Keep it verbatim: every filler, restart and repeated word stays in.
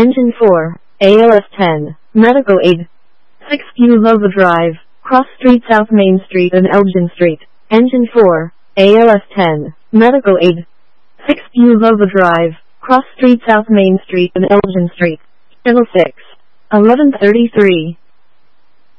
Engine four, A L S ten, Medical Aid. six Bulova Drive, Cross Street South Main Street and Elgin Street. Engine four, A L S ten, Medical Aid. six Bulova Drive, Cross Street South Main Street and Elgin Street. Channel six, eleven thirty-three.